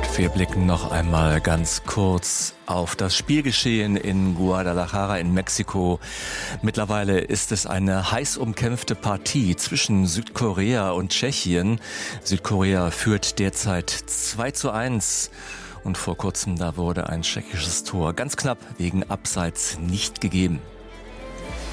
Und wir blicken noch einmal ganz kurz auf das Spielgeschehen in Guadalajara in Mexiko. Mittlerweile ist es eine heiß umkämpfte Partie zwischen Südkorea und Tschechien. Südkorea führt derzeit 2:1. Und vor kurzem, da wurde ein tschechisches Tor ganz knapp wegen Abseits nicht gegeben.